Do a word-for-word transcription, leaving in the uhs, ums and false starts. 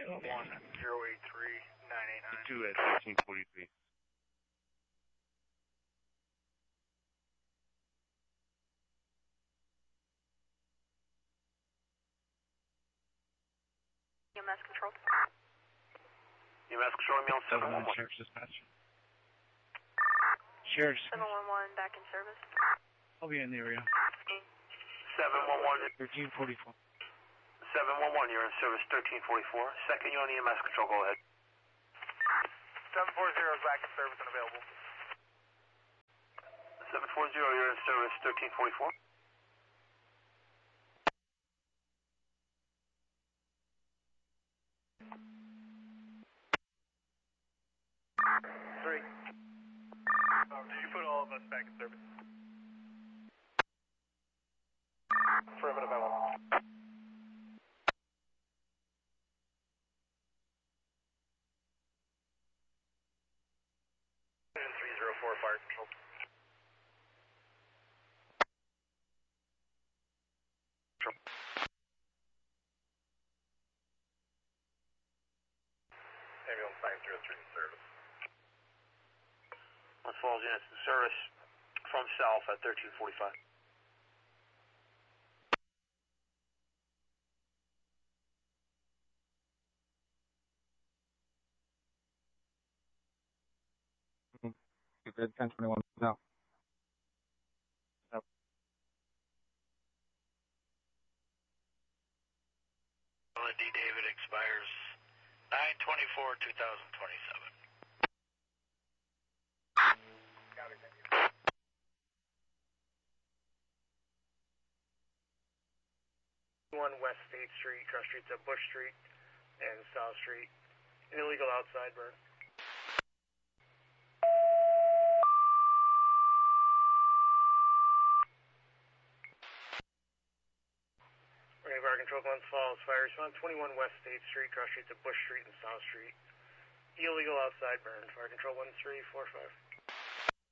one zero eight three nine eight nine. Two at thirteen forty-three. E M S control. E M S control, me on seven one one. Sheriff's dispatch. Sheriff's. seven one one back in service. I'll be in the area. seven one one. thirteen forty-four. seven one one, you're in service thirteen forty-four. Second, you're on E M S control, go ahead. seven four zero is back in service and available. seven four zero, you're in service thirteen forty-four. Three. Um, did you put all of us back in service? Affirmative, I will. three zero four, fire control. Ambulance nine zero three in service. One Falls units in service from south at thirteen forty-five. You good, ten twenty-one, no. No. D. David expires nine twenty-four two thousand twenty-seven. Got it, thank you. One West State Street, cross streets at Bush Street and South Street. Illegal outside burn. We're fire control, Glens Falls, fire response twenty-one West State Street, cross streets at Bush Street and South Street. Illegal outside burn, fire control one three four five.